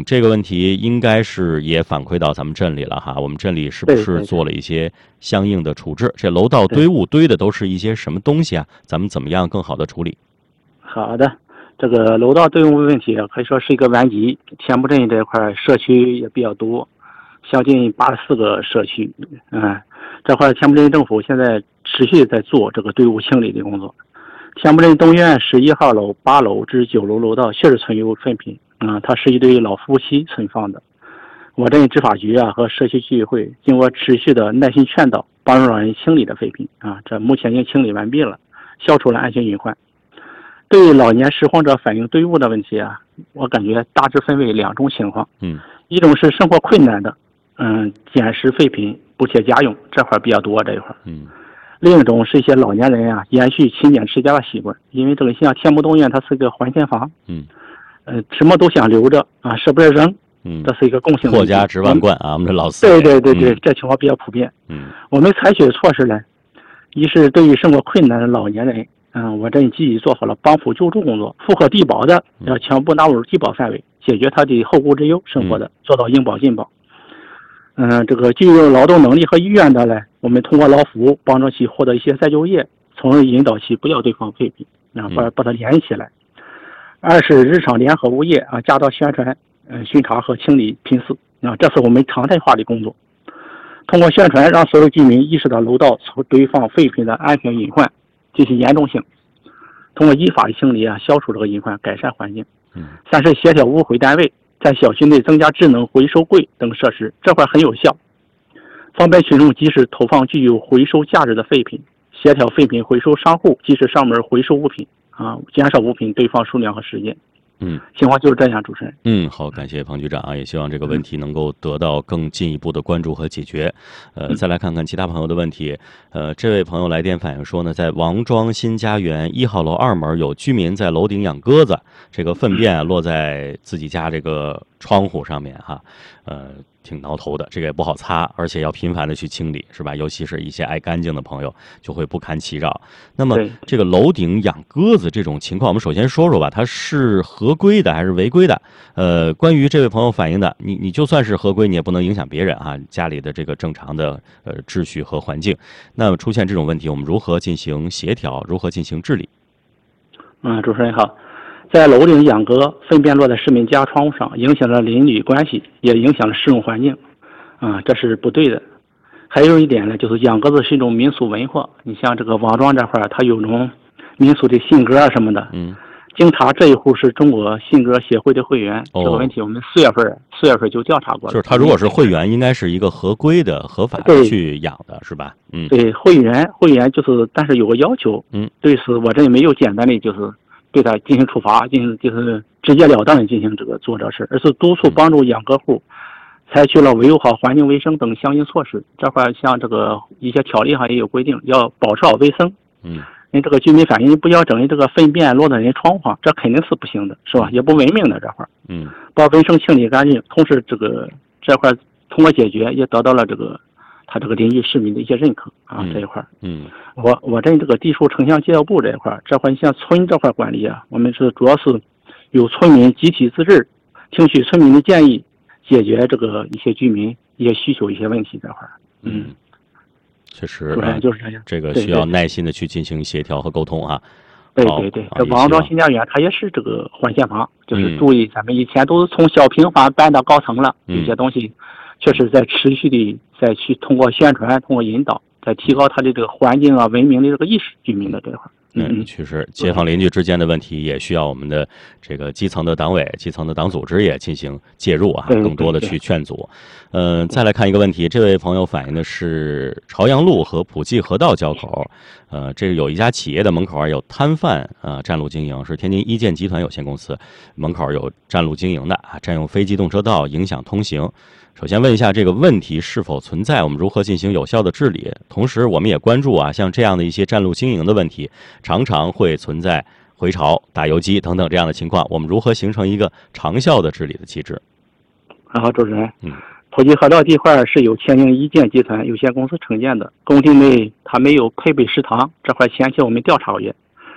这个问题应该是也反馈到咱们镇里了哈。我们镇里是不是做了一些相应的处置？这楼道堆物堆的都是一些什么东西啊？咱们怎么样更好的处理？ 好的，这个楼道堆物问题可以说是一个顽疾。田木镇这一块社区也比较多，将近84个社区。这块田木镇政府现在持续在做这个堆物清理的工作。田木镇东院11号楼、8楼至9楼楼道确实存有废品，它是一对老夫妻存放的。我镇执法局和社区居委会经过持续的耐心劝导，帮助老人清理的废品这目前已经清理完毕了，消除了安全隐患。对于老年拾荒者反映堆物的问题我感觉大致分为2种情况。一种是生活困难的，捡拾废品不切家用，这块比较多这一块。另一种是一些老年人延续勤俭持家的习惯，因为这个像天木东院它是个还钱房，什么都想留着舍不得扔，这是一个共性的。 破家值万贯我们这老四。 对，这情况比较普遍。我们采取的措施呢，一是对于生活困难的老年人，我这积极做好了帮扶救助工作，符合低保的要全部纳入低保范围，解决他的后顾之忧生活的，做到应保尽保。这个具有劳动能力和意愿的呢，我们通过劳福帮助其获得一些再就业，从而引导其不要堆放废品，把它联系起来。二是日常联合物业加大宣传、巡查和清理频次这是我们常态化的工作。通过宣传，让所有居民意识到楼道堆放废品的安全隐患及其严重性，通过依法的清理消除这个隐患，改善环境。三是协调物回单位在小区内增加智能回收柜等设施，这块很有效，方便群众及时投放具有回收价值的废品，协调废品回收商户及时上门回收物品减少物品堆放数量和时间。情况就是这样，主持人。 好，感谢庞局长也希望这个问题能够得到更进一步的关注和解决。再来看看其他朋友的问题。这位朋友来电反映说呢，在王庄新家园1号楼2门有居民在楼顶养鸽子，这个粪便落在自己家这个窗户上面挺挠头的，这个也不好擦，而且要频繁的去清理，是吧？尤其是一些爱干净的朋友就会不堪其扰。那么这个楼顶养鸽子这种情况，我们首先说说吧，它是合规的还是违规的？关于这位朋友反映的，你就算是合规，你也不能影响别人家里的这个正常的秩序和环境。那么出现这种问题，我们如何进行协调，如何进行治理？ 主持人好。在楼顶养鸽，粪便落在市民家窗户上，影响了邻里关系，也影响了市容环境，这是不对的。还有一点呢，就是养鸽子是一种民俗文化。你像这个王庄这块，它有种民俗的信鸽什么的。经查，这一户是中国信鸽协会的会员。这个问题我们4月份就调查过了。 就是他如果是会员，应该是一个合规的、合法的去养的，是吧？ 对，会员就是，但是有个要求。对此我这里没有简单的就是对他进行处罚，就是直截了当的进行这个做这事，而是督促帮助养鸽户采取了维护好环境卫生等相应措施。这块像这个一些条例上也有规定，要保持好卫生。因为这个居民反映不要整这个粪便落在人窗户上，这肯定是不行的，是吧？也不文明的这块。把卫生清理干净，同时这块通过解决也得到了他这个邻居市民的一些认可这一块。我这个地处城乡街道部这一块，像村这块管理我们是主要是由村民集体自治，听取村民的建议，解决这个一些居民一些需求、一些问题这块。 确实就是这样， 这个需要耐心的去进行协调和沟通对，这王庄新家园它也是这个还钱房，就是注意咱们以前都是从小平房搬到高层了，有些东西确实在持续的再去通过宣传、通过引导，在提高他的这个环境文明的这个意识，居民的这块。 确实，街坊邻居之间的问题也需要我们的这个基层的党委、基层的党组织也进行介入更多的去劝阻。再来看一个问题，这位朋友反映的是朝阳路和普济河道交口，这个有一家企业的门口有摊贩占路经营，是天津一建集团有限公司门口有占路经营的占用非机动车道，影响通行。首先问一下这个问题是否存在，我们如何进行有效的治理？同时我们也关注像这样的一些占路经营的问题，常常会存在回潮、打游击等等这样的情况，我们如何形成一个长效的治理的机制？ 好，主持人。普济河道地块是由天津一建集团有限公司承建的，工地内它没有配备食堂，这块前期我们调查过，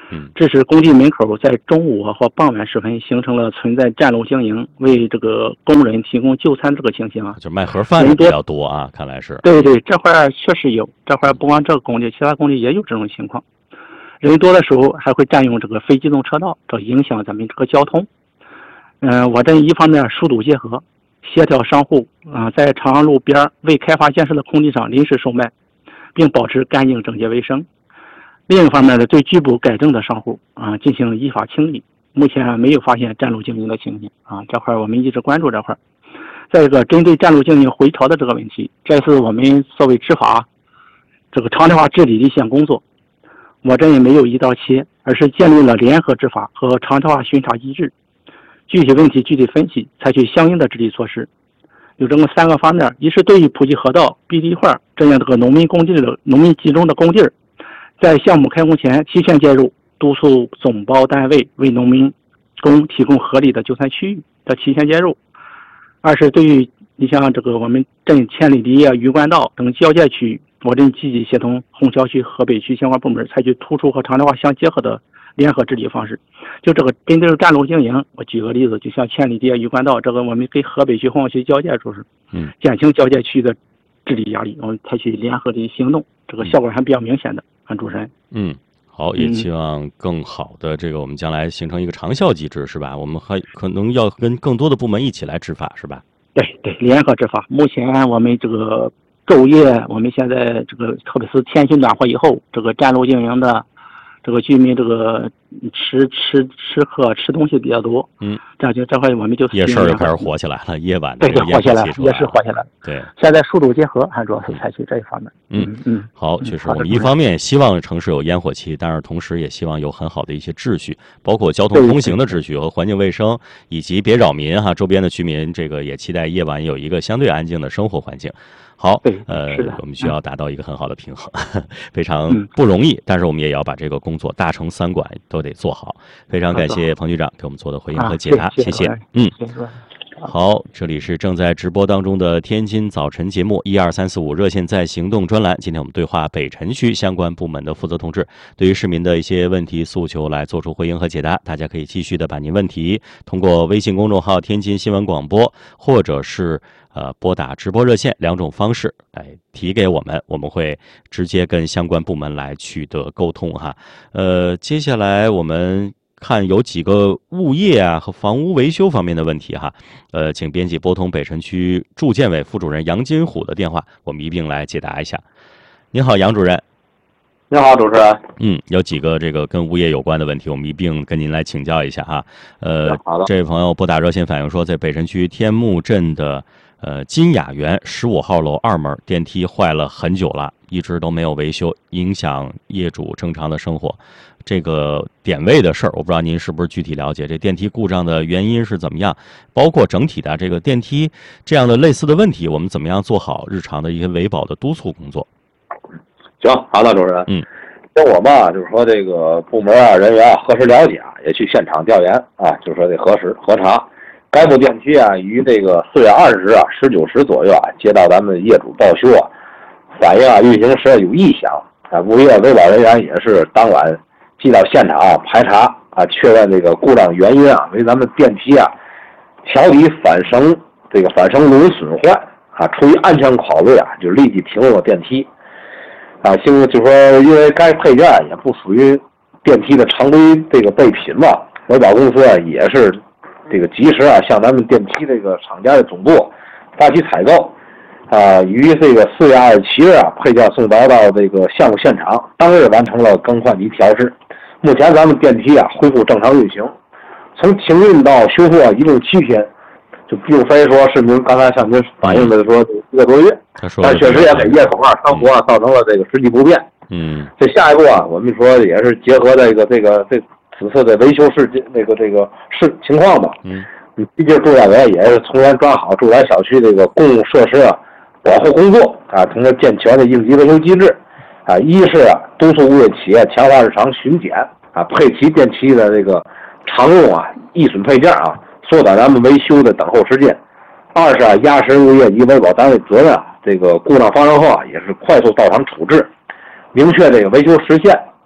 致使工地门口在中午或傍晚时分形成了存在占路经营，为这个工人提供就餐这个情形啊。 就卖盒饭的比较多啊，看来是。 对对，这块确实有，这块不光这个工地，其他工地也有这种情况。人多的时候还会占用这个非机动车道，这影响咱们这个交通。我这一方面疏堵结合，协调商户在长安路边未开发建设的空地上临时售卖，并保持干净整洁卫生。另一方面呢，对拒不改正的商户进行依法清理。目前没有发现占路经营的情形这块我们一直关注这块。再一个，针对占路经营回潮的这个问题，这次我们作为执法这个常态化治理的一项工作，我这也没有一刀切，而是建立了联合执法和常态化巡查机制，具体问题具体分析，采取相应的治理措施。有这么3个方面：一是对于普及河道、壁地化这样这个农民集中的工地，在项目开工前提前介入，督促总包单位为农民工提供合理的就餐区域，要提前介入。二是对于你像这个我们镇千里堤余官道等交界区域，我镇积极协同虹桥区、河北区相关部门，采取突出和常态化相结合的联合治理方式。就这个针对占路经营，我举个例子，就像千里堤余官道这个，我们跟河北区、虹桥区交界处是，减轻交界区的治理压力，我们采取联合的行动，这个效果还比较明显的。主持人， 好，也希望更好的这个我们将来形成一个长效机制，是吧？我们还可能要跟更多的部门一起来执法，是吧？ 对对，联合执法。目前我们这个昼夜，我们现在这个特别是天气暖和以后，这个占路经营的这个居民这个吃东西比较多，这块我们就夜市又开始火起来了，夜晚的对火起来了，夜市火起来了。 对， 现在疏堵结合还主要是采取这一方面。 好，确实我们一方面希望城市有烟火气，但是同时也希望有很好的一些秩序，包括交通通行的秩序和环境卫生，以及别扰民周边的居民这个也期待夜晚有一个相对安静的生活环境。好，我们需要达到一个很好的平衡，非常不容易，但是我们也要把这个工作大城3管都得做好。非常感谢彭局长给我们做的回应和解答，谢谢。好，这里是正在直播当中的天津早晨节目12345热线在行动专栏。今天我们对话北辰区相关部门的负责同志，对于市民的一些问题诉求来做出回应和解答。大家可以继续的把您问题通过微信公众号天津新闻广播，或者是拨打直播热线2种方式来提给我们，我们会直接跟相关部门来取得沟通接下来我们看有几个物业和房屋维修方面的问题请编辑拨通北辰区住建委副主任杨金虎的电话，我们一并来解答一下。您好，杨主任。 您好，主持人。 有几个这个跟物业有关的问题，我们一并跟您来请教一下好的。 这位朋友拨打热线反映说，在北辰区天目镇的金雅园15号楼2门电梯坏了很久了，一直都没有维修，影响业主正常的生活。这个点位的事儿，我不知道您是不是具体了解，这电梯故障的原因是怎么样，包括整体的这个电梯这样的类似的问题，我们怎么样做好日常的一些维保的督促工作？ 行，好的，主持人。跟我们就是说这个部门人员核实了解也去现场调研就是说这核查。该部电梯于这个4月20日19时左右接到咱们业主报修反映运行时有异响物业维保人员也是当晚即到现场排查确认这个故障原因为咱们电梯桥底反绳轮损坏出于安全考虑就立即停用了电梯就说因为该配件也不属于电梯的常规这个备品嘛，维保公司也是这个及时向咱们电梯这个厂家的总部发起采购于这个4月27日配件送达到这个项目现场，当日完成了更换及调试。目前咱们电梯恢复正常运行，从停运到修复一共7天，就并非说是您刚才向您反映的说1个多月，但确实也给业主生活造成了这个实际不便。这下一步我们说也是结合这此次的维修情况吧。毕竟住建委也是从严抓好住宅小区这个公共设施保护工作同时健全的应急维修机制一是督促物业企业强化日常巡检配齐电梯的这个常用易损配件缩短咱们维修的等候时间；二是压实物业及维保单位责任这个故障发生后也是快速到场处置，明确这个维修时限，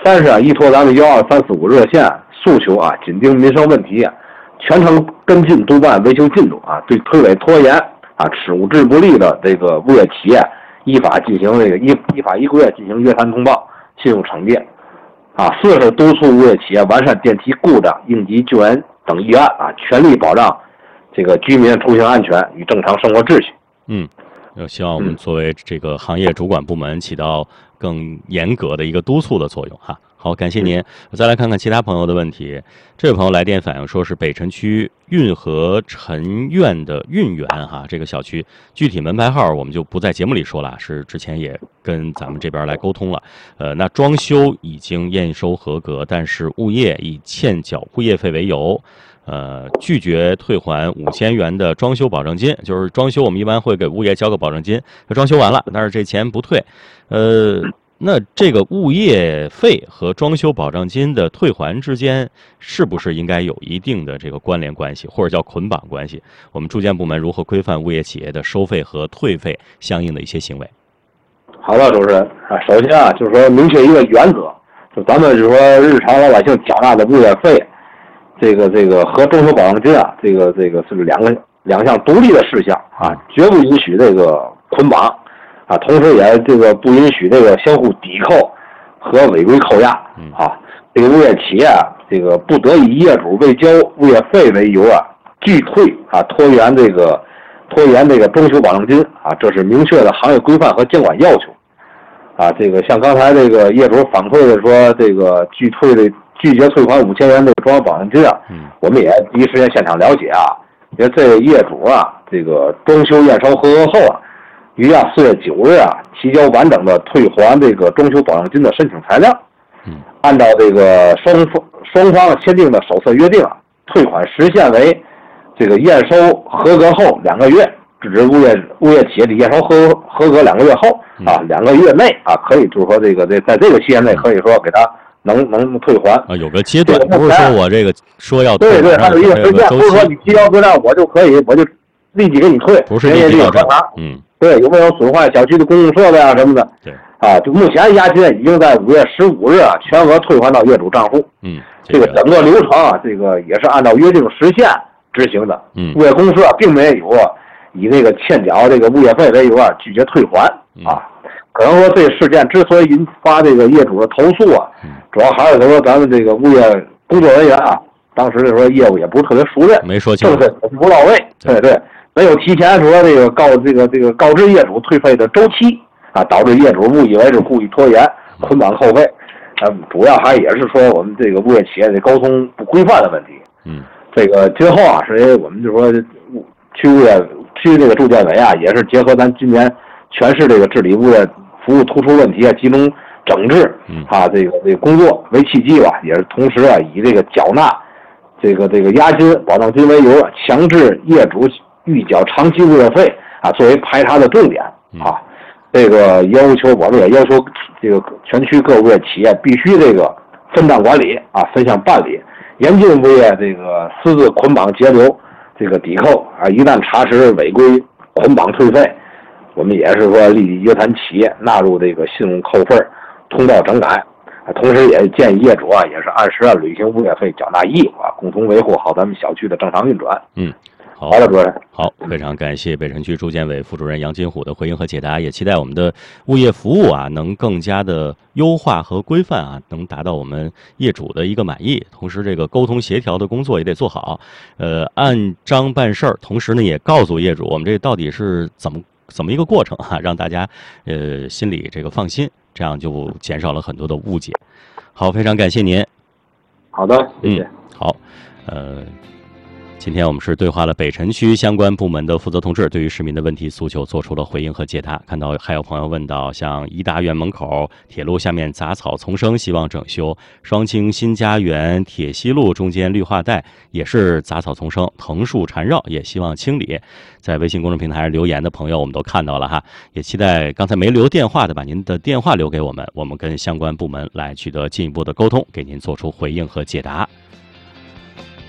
但是啊，依托咱们12345热线诉求啊，紧盯民生问题，全程跟进督办维修进度啊，对推诿拖延啊、迟误质不利的这个物业企业依法进行这个依法依规进行约谈通报、信用惩戒啊。4是督促物业企业完善电梯故障、应急救援等预案啊，全力保障这个居民出行安全与正常生活秩序。 希望我们作为这个行业主管部门起到更严格的一个督促的作用哈。好，感谢您。我再来看看其他朋友的问题。这位朋友来电反映说是北辰区运河陈苑的运园哈，这个小区具体门牌号我们就不在节目里说了，是之前也跟咱们这边来沟通了。那装修已经验收合格，但是物业以欠缴物业费为由。拒绝退还5000元的装修保证金，就是装修我们一般会给物业交个保证金，装修完了，但是这钱不退。那这个物业费和装修保证金的退还之间，是不是应该有一定的这个关联关系，或者叫捆绑关系？我们住建部门如何规范物业企业的收费和退费相应的一些行为？ 好的，主持人啊，首先啊，就是说明确一个原则，就咱们就是说日常老百姓缴纳的物业费。这个和装修保证金啊，这个是两项独立的事项啊，绝不允许这个捆绑啊，同时也这个不允许这个相互抵扣和违规扣押啊。这个物业企业啊，这个不得以业主未交物业费为由啊，拒退啊，拖延这个装修保证金啊，这是明确的行业规范和监管要求啊。这个像刚才这个业主反馈的说，这个拒绝退还5000元的装修保证金啊，我们也第一时间现场了解啊，因为这个业主啊，这个装修验收合格后啊，于4月9日啊提交完整的退还这个装修保证金的申请材料，按照这个双方签订的手册约定啊，退款时限为这个验收合格后2个月，指物业企业的验收合格2个月后啊，2个月内啊，可以就是说在这个期间内可以说给他。能退还啊？有个阶段，不是说我这个说要退， 对，还有一个时间，不是说你提交资料我就立即给你退， 不是立即调查。 对，有没有损坏小区的公共设备啊什么的？ 对， 啊，就目前押金已经在5月15日啊全额退还到业主账户。这个整个流程啊，这个也是按照约定时限执行的。物业公司啊，并没有以这个欠缴这个物业费为由啊拒绝退还啊。可能说这个事件之所以引发这个业主的投诉啊，主要还是说咱们这个物业工作人员啊，当时说业务也不是特别熟练， 没说清楚， 政策不到位，对，没有提前说这个告知业主退费的周期啊，导致业主误以为是故意拖延、捆绑扣费，主要还也是说我们这个物业企业的沟通不规范的问题。这个今后啊，是因为我们就说区这个住建委啊，也是结合咱今年全市这个治理物业服务突出问题啊，集中整治啊，这个工作为契机吧，也是同时啊，以这个缴纳这个押金、保证金为由啊，强制业主预缴长期物业费啊，作为排查的重点啊。这个我们也要求这个全区各物业企业必须这个分档管理啊，分项办理，严禁物业这个私自捆绑截留这个抵扣啊，一旦查实违规捆绑退费。我们也是说立即约谈企业纳入这个信用扣分通报整改，同时也建议业主啊也是按时履行物业费缴纳义务啊，共同维护好咱们小区的正常运转。 好的，主任。 好，非常感谢北辰区住建委副主任杨金虎的回应和解答，也期待我们的物业服务啊能更加的优化和规范啊，能达到我们业主的一个满意。同时，这个沟通协调的工作也得做好，按章办事儿，同时呢也告诉业主我们这到底是怎么一个过程啊，让大家心里这个放心，这样就减少了很多的误解。好，非常感谢您。 好的，谢谢。 好，今天我们是对话了北辰区相关部门的负责同志，对于市民的问题诉求做出了回应和解答。看到还有朋友问到，像颐达园门口铁路下面杂草丛生，希望整修；双清新家园铁西路中间绿化带也是杂草丛生，藤树缠绕，也希望清理。在微信公众平台上留言的朋友我们都看到了哈，也期待刚才没留电话的把您的电话留给我们，我们跟相关部门来取得进一步的沟通，给您做出回应和解答。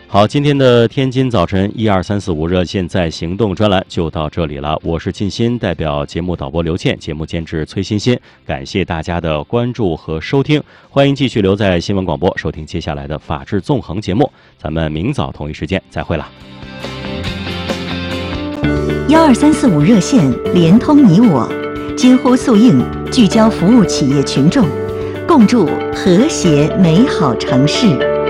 好，今天的天津早晨12345热线在行动专栏就到这里了。我是靳鑫，代表节目导播刘倩，节目监制崔欣欣，感谢大家的关注和收听，欢迎继续留在新闻广播收听接下来的法治纵横节目，咱们明早同一时间再会了。 12345热线连通你我，惊呼速应，聚焦服务企业群众，共筑和谐美好城市。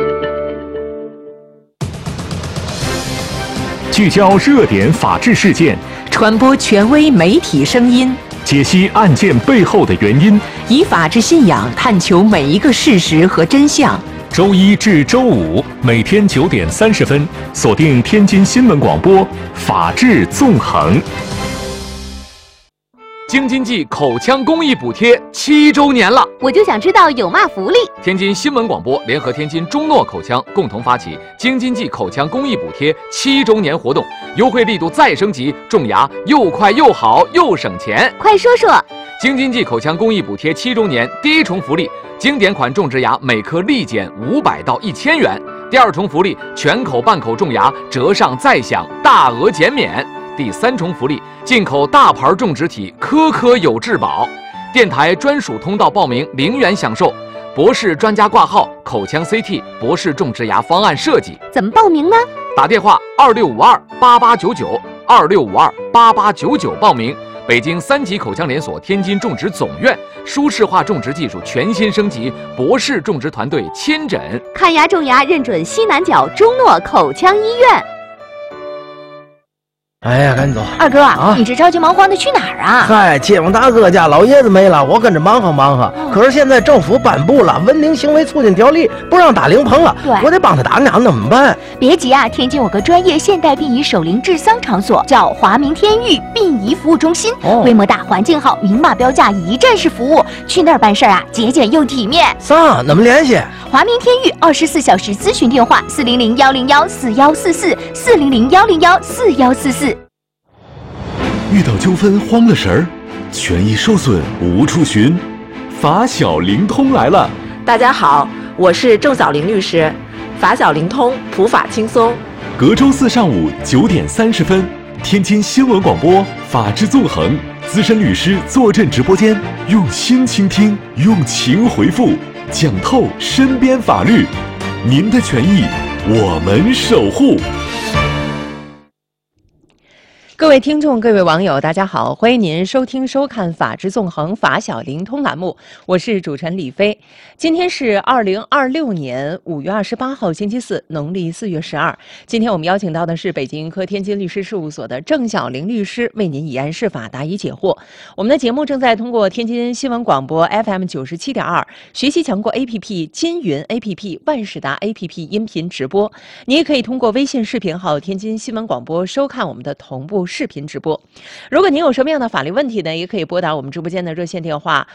聚焦热点法治事件， 传播权威媒体声音， 解析案件背后的原因， 以法治信仰探求每一个事实和真相。 周一至周五每天9点30分，锁定天津新闻广播《法治纵横》。 京津冀口腔公益补贴7周年了， 我就想知道有嘛福利。 天津新闻广播联合天津中诺口腔共同发起京津冀口腔公益补贴7周年活动，优惠力度再升级，种牙又快又好又省钱。 快说说。 京津冀口腔公益补贴7周年，第一重福利，经典款种植牙每颗立减500到1000元；第二重福利，全口半口种牙折上再享，大额减免；第三重福利，进口大牌种植体，颗颗有质保；电台专属通道报名0元享受；博士专家挂号，口腔 CT 博士种植牙方案设计。 怎么报名呢？ 打电话26528899，26528899报名。北京3级口腔连锁天津种植总院，舒适化种植技术全新升级，博士种植团队亲诊看牙种牙，认准西南角中诺口腔医院。 哎呀，赶紧走！ 二哥啊，你这着急忙慌的去哪儿啊？ 嗨，街坊大哥家老爷子没了，我跟着忙活忙活。可是现在政府颁布了文明行为促进条例，不让打灵棚了，我得帮他打，那怎么办？ 别急啊，天津有个专业现代殡仪守灵治丧场所，叫华明天域殡仪服务中心，规模大，环境好，明码标价，一站式服务。去那儿办事啊，节俭又体面。 啥？怎么联系？ 华明天域24小时咨询电话：400-101-4144，400-101-4144。 遇到纠纷慌了神儿，权益受损无处寻，法小灵通来了。 大家好，我是郑小玲律师，法小灵通，普法轻松。 隔周4上午9点30分，天津新闻广播法治纵横，资深律师坐镇直播间，用心倾听，用情回复，讲透身边法律，您的权益我们守护。 各位听众，各位网友，大家好，欢迎您收听收看法治纵横法小灵通栏目，我是主持人李飞。今天是2026年5月28号星期四，农历4月12。今天我们邀请到的是北京盈科天津律师事务所的郑小玲律师，为您以案释法，答疑解惑。我们的节目正在通过天津新闻广播 FM 97.2、学习强国 APP、金云 APP、万事达 APP 音频直播。你也可以通过微信视频号天津新闻广播收看我们的同步视频直播。如果您有什么样的法律问题呢，也可以拨打我们直播间的热线电话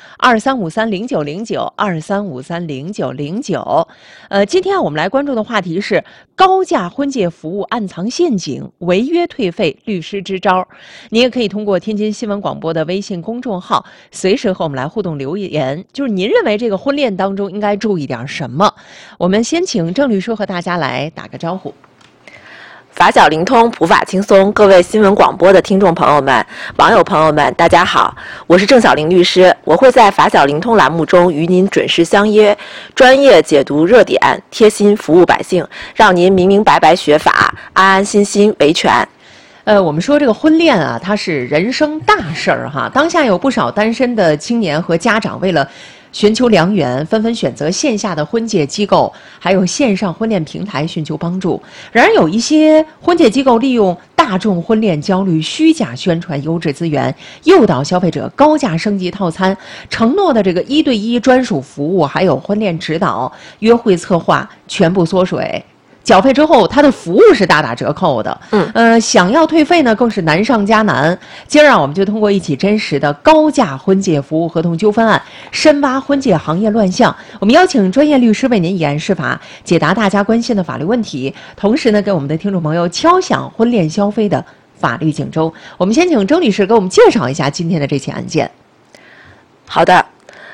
23530909，23530909。今天我们来关注的话题是高价婚介服务暗藏陷阱，违约退费律师支招。您也可以通过天津新闻广播的微信公众号，随时和我们来互动留言，就是您认为这个婚恋当中应该注意点什么？我们先请郑律师和大家来打个招呼。 法小灵通，普法轻松，各位新闻广播的听众朋友们、网友朋友们，大家好，我是郑小玲律师，我会在法小灵通栏目中与您准时相约，专业解读热点，贴心服务百姓，让您明明白白学法，安安心心维权。 我们说这个婚恋啊，它是人生大事儿哈。当下有不少单身的青年和家长为了寻求良缘，纷纷选择线下的婚介机构，还有线上婚恋平台寻求帮助。然而，有一些婚介机构利用大众婚恋焦虑，虚假宣传优质资源，诱导消费者高价升级套餐，承诺的这个1对1专属服务，还有婚恋指导、约会策划，全部缩水。缴费之后，它的服务是大打折扣的。想要退费呢，更是难上加难。今儿我们就通过一起真实的高价婚介服务合同纠纷案，深挖婚介行业乱象。我们邀请专业律师为您以案释法，解答大家关心的法律问题，同时呢，给我们的听众朋友敲响婚恋消费的法律警钟。我们先请周律师给我们介绍一下今天的这起案件。 好的。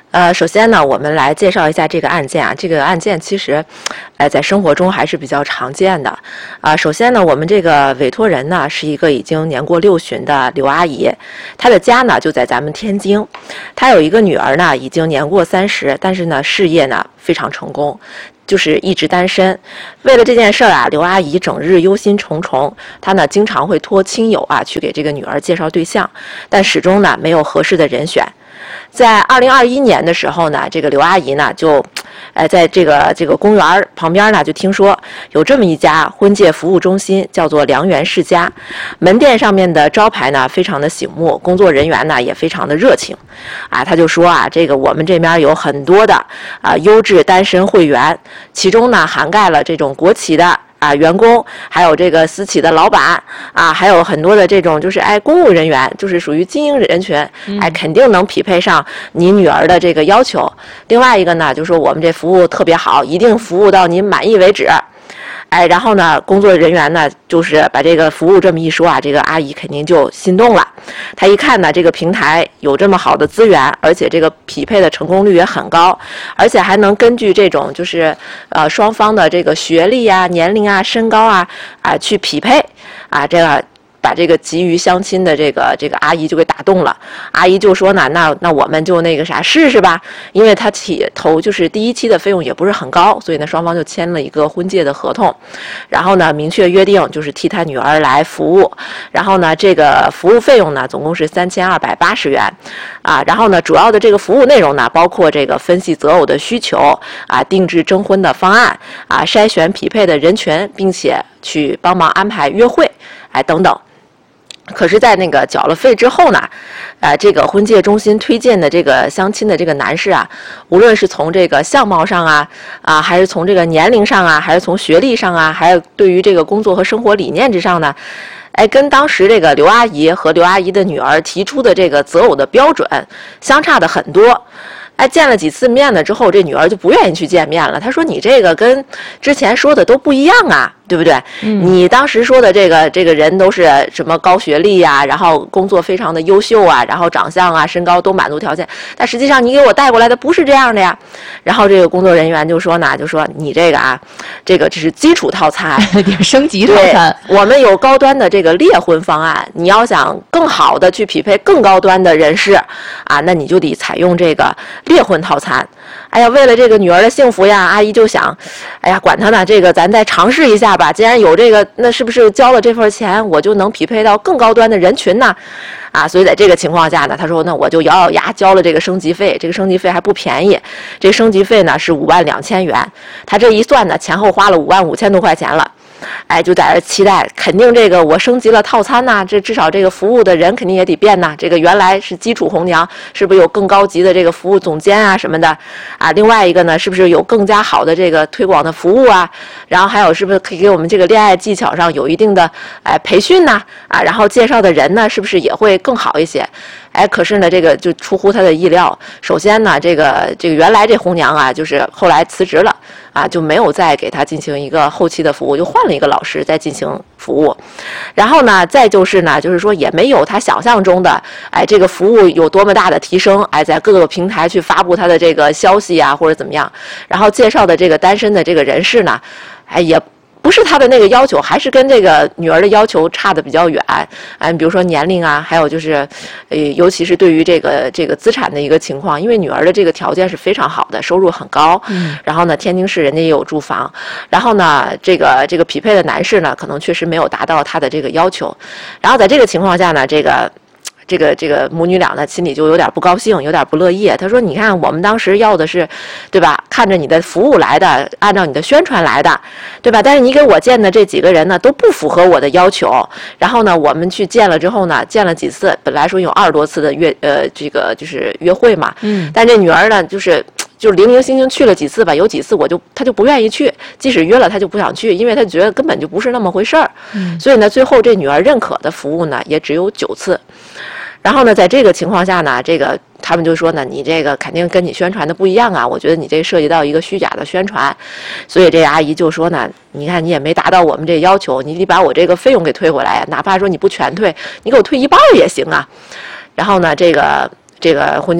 首先呢，我们来介绍一下这个案件啊。这个案件其实，在生活中还是比较常见的。首先呢，我们这个委托人呢是一个已经年过60的刘阿姨，她的家呢就在咱们天津。她有一个女儿呢，已经年过30，但是呢事业呢非常成功。就是一直单身，为了这件事儿啊，刘阿姨整日忧心忡忡。她呢经常会托亲友啊去给这个女儿介绍对象，但始终呢没有合适的人选。在2021年的时候呢，这个刘阿姨呢就，在这个公园旁边呢就听说有这么一家婚介服务中心，叫做良缘世家。门店上面的招牌呢非常的醒目，工作人员呢也非常的热情。他就说啊，这个我们这边有很多的优质单身会员，其中呢涵盖了这种国企的员工，还有这个私企的老板还有很多的这种就是公务人员，就是属于精英人群，肯定能匹配上你女儿的这个要求。另外一个呢，就说我们这服务特别好，一定服务到您满意为止。然后呢，工作人员呢，就是把这个服务这么一说啊，这个阿姨肯定就心动了。她一看呢，这个平台有这么好的资源，而且这个匹配的成功率也很高，而且还能根据这种就是双方的这个学历啊、年龄啊、身高去匹配这个。把这个急于相亲的这个阿姨就给打动了。阿姨就说呢，那我们就那个啥试试吧，因为她头就是第一期的费用也不是很高，所以呢双方就签了一个婚介的合同，然后呢明确约定就是替她女儿来服务，然后呢这个服务费用呢总共是3280元然后呢主要的这个服务内容呢包括这个分析择偶的需求定制征婚的方案筛选匹配的人群，并且去帮忙安排约会等等。可是在那个缴了费之后呢这个婚介中心推荐的这个相亲的这个男士无论是从这个相貌上还是从这个年龄上还是从学历上还有对于这个工作和生活理念之上呢跟当时这个刘阿姨和刘阿姨的女儿提出的这个择偶的标准相差的很多。见了几次面了之后，这女儿就不愿意去见面了。她说：“你这个跟之前说的都不一样对不对？你当时说的这个人都是什么高学历然后工作非常的优秀然后长相身高都满足条件，但实际上你给我带过来的不是这样的呀。”然后这个工作人员就说你这个这个只是基础套餐， 升级套餐。 我们有高端的这个猎婚方案，你要想更好的去匹配更高端的人士那你就得采用这个猎婚套餐。为了这个女儿的幸福阿姨就想，管他呢，这个咱再尝试一下吧。既然有这个，那是不是交了这份钱，我就能匹配到更高端的人群呢？所以在这个情况下呢，他说，那我就咬咬牙交了这个升级费。这个升级费还不便宜，这升级费呢是52000元。他这一算呢，前后花了55000多块钱了。就在这期待，肯定这个我升级了套餐这至少这个服务的人肯定也得变这个原来是基础红娘，是不是有更高级的这个服务总监什么的另外一个呢，是不是有更加好的这个推广的服务然后还有是不是可以给我们这个恋爱技巧上有一定的培训然后介绍的人呢是不是也会更好一些？可是呢这个就出乎他的意料。首先呢这个原来这红娘就是后来辞职了就没有再给他进行一个后期的服务，就换了一个老师再进行服务。然后呢再就是呢就是说也没有他想象中的这个服务有多么大的提升在各个平台去发布他的这个消息或者怎么样。然后介绍的这个单身的这个人士呢也不是他的那个要求，还是跟这个女儿的要求差的比较远比如说年龄还有就是尤其是对于这个资产的一个情况，因为女儿的这个条件是非常好的，收入很高然后呢天津市人家也有住房，然后呢这个匹配的男士呢可能确实没有达到他的这个要求。然后在这个情况下呢这个母女俩呢心里就有点不高兴，有点不乐意。他说：“你看，我们当时要的是，对吧？看着你的服务来的，按照你的宣传来的，对吧？但是你给我见的这几个人呢，都不符合我的要求。然后呢，我们去见了之后呢，见了几次，本来说有20多次的这个就是约会嘛。但这女儿呢，就是零零星星去了几次吧，有几次她就不愿意去，即使约了她就不想去，因为她觉得根本就不是那么回事儿。所以呢，最后这女儿认可的服务呢，也只有9次。”然后呢，在这个情况下呢，他们就说呢，你这个肯定跟你宣传的不一样我觉得你这涉及到一个虚假的宣传，所以这阿姨就说呢，你看你也没达到我们这要求，你得把我这个费用给退回来哪怕说你不全退，你给我退一半也行然后呢，这个婚介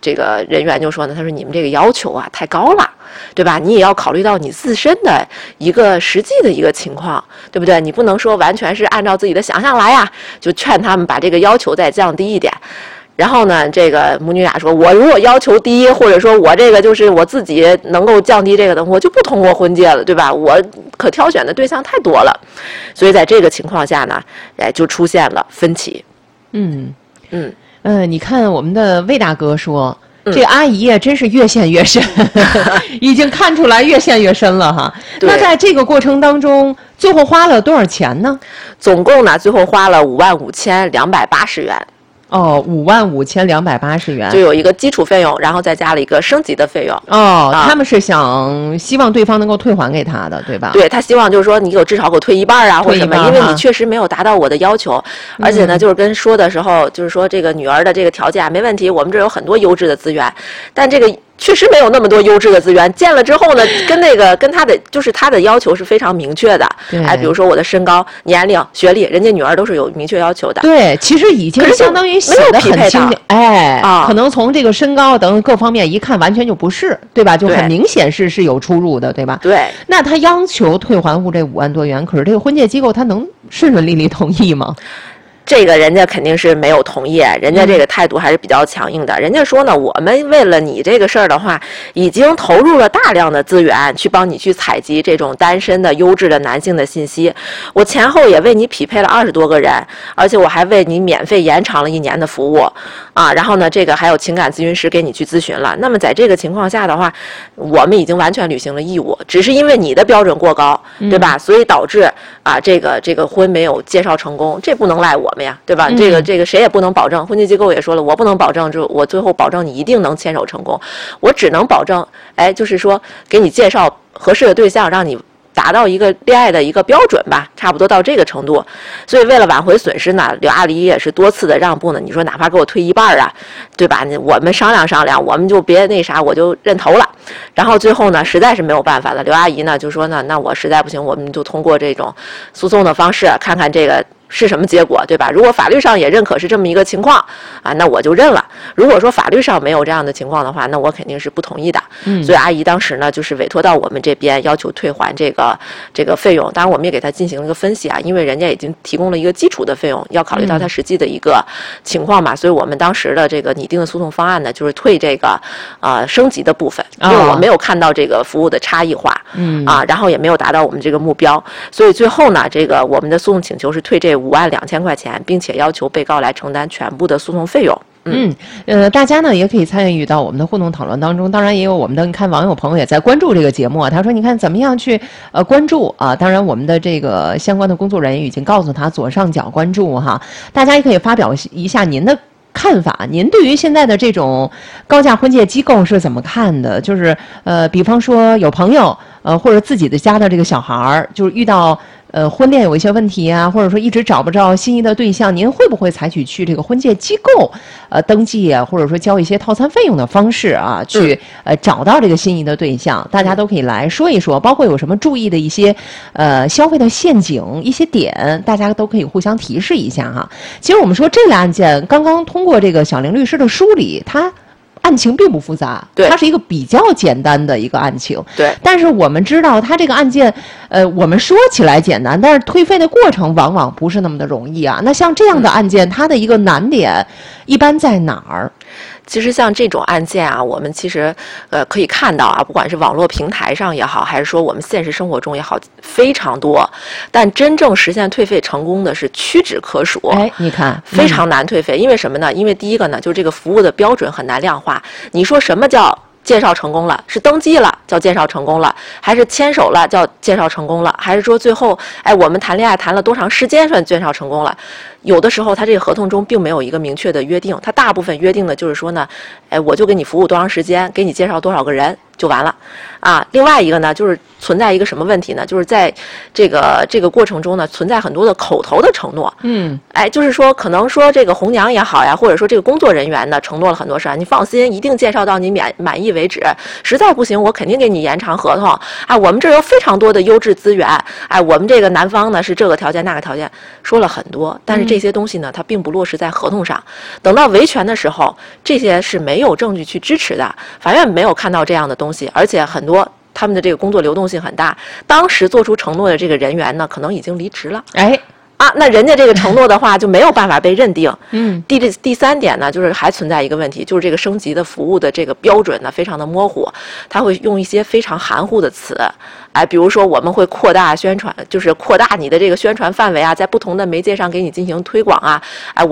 这个人员就说呢，他说你们这个要求啊太高了，对吧？你也要考虑到你自身的一个实际的一个情况，对不对？你不能说完全是按照自己的想象来呀，就劝他们把这个要求再降低一点。然后呢，这个母女俩说，我如果要求低，或者说我这个就是我自己能够降低这个的，我就不通过婚介了，对吧？我可挑选的对象太多了，所以在这个情况下呢，就出现了分歧。 你看我们的魏大哥说，这个阿姨呀，真是越陷越深，已经看出来越陷越深了哈。那在这个过程当中，最后花了多少钱呢？ 总共呢，最后花了55280元。 55280元， 就有一个基础费用，然后再加了一个升级的费用。 他们是希望对方能够退还给他的，对吧？ 对，他希望就是说你至少给我退一半啊，或者什么，因为你确实没有达到我的要求，而且呢，就是跟说的时候，就是说这个女儿的这个条件没问题，我们这有很多优质的资源，但这个确实没有那么多优质的资源。见了之后呢，跟他的就是他的要求是非常明确的。比如说我的身高、年龄、学历，人家女儿都是有明确要求的。 对，其实已经相当于写得很清楚。可能从这个身高等各方面一看，完全就不是，对吧？就很明显是有出入的，对吧？ 对。 那他要求退还这5万多元，可是这个婚介机构他能顺顺利利同意吗？ 这个人家肯定是没有同意，人家这个态度还是比较强硬的。人家说呢，我们为了你这个事儿的话，已经投入了大量的资源去帮你去采集这种单身的优质的男性的信息。我前后也为你匹配了20多个人，而且我还为你免费延长了1年的服务啊。然后呢，这个还有情感咨询师给你去咨询了。那么在这个情况下的话，我们已经完全履行了义务，只是因为你的标准过高，对吧？所以导致这个婚没有介绍成功，这不能赖我们呀，对吧？这个谁也不能保证，婚介机构也说了，我不能保证，就我最后保证你一定能牵手成功，我只能保证，就是说给你介绍合适的对象，让你达到一个恋爱的一个标准吧，差不多到这个程度。所以为了挽回损失呢，刘阿姨也是多次的让步呢。你说哪怕给我退一半啊，对吧？我们商量商量，我们就别那啥，我就认头了。然后最后呢，实在是没有办法了，刘阿姨呢就说呢，那我实在不行，我们就通过这种诉讼的方式，看看这个是什么结果，对吧？如果法律上也认可是这么一个情况那我就认了。如果说法律上没有这样的情况的话，那我肯定是不同意的。所以阿姨当时呢，就是委托到我们这边，要求退还这个费用。当然，我们也给他进行了一个分析因为人家已经提供了一个基础的费用，要考虑到他实际的一个情况嘛。所以我们当时的这个拟定的诉讼方案呢，就是退这个升级的部分，因为我没有看到这个服务的差异化，然后也没有达到我们这个目标，所以最后呢，这个我们的诉讼请求是退这52000块钱，并且要求被告来承担全部的诉讼费用。 大家呢也可以参与到我们的互动讨论当中，当然也有我们的看网友朋友也在关注这个节目他说你看怎么样去关注当然我们的这个相关的工作人员已经告诉他左上角关注大家也可以发表一下您的看法，您对于现在的这种高价婚介机构是怎么看的？就是比方说有朋友或者自己的家的这个小孩儿，就是遇到婚恋有一些问题啊，或者说一直找不着心仪的对象，您会不会采取去这个婚介机构登记啊，或者说交一些套餐费用的方式去找到这个心仪的对象？大家都可以来说一说，包括有什么注意的一些消费的陷阱一些点，大家都可以互相提示一下其实我们说这个案件刚刚通过这个小玲律师的梳理，它案情并不复杂，它是一个比较简单的一个案情。 对， 但是我们知道，它这个案件，我们说起来简单，但是退费的过程往往不是那么的容易那像这样的案件，它的一个难点一般在哪儿？ 其实像这种案件我们其实可以看到不管是网络平台上也好，还是说我们现实生活中也好，非常多。但真正实现退费成功的是屈指可数。 你看， 非常难退费，因为什么呢？因为第一个呢，就是这个服务的标准很难量化。你说什么叫介绍成功了？是登记了叫介绍成功了，还是牵手了叫介绍成功了，还是说最后我们谈恋爱谈了多长时间算介绍成功了？有的时候他这个合同中并没有一个明确的约定，他大部分约定的就是说呢，我就给你服务多长时间，给你介绍多少个人， 就完了。另外一个呢，就是存在一个什么问题呢？就是在这个过程中呢，存在很多的口头的承诺。就是说，可能说这个红娘也好呀，或者说这个工作人员呢，承诺了很多事儿，你放心，一定介绍到你满意为止。实在不行，我肯定给你延长合同。我们这儿有非常多的优质资源。我们这个男方呢是这个条件那个条件，说了很多，但是这些东西呢，它并不落实在合同上。等到维权的时候，这些是没有证据去支持的，法院没有看到这样的东西，而且很多。他们的这个工作流动性很大，当时做出承诺的这个人员呢，可能已经离职了。那人家这个承诺的话就没有办法被认定。第三点呢，就是还存在一个问题，就是这个升级的服务的这个标准呢非常的模糊，他会用一些非常含糊的词。比如说我们会扩大宣传，就是扩大你的这个宣传范围在不同的媒介上给你进行推广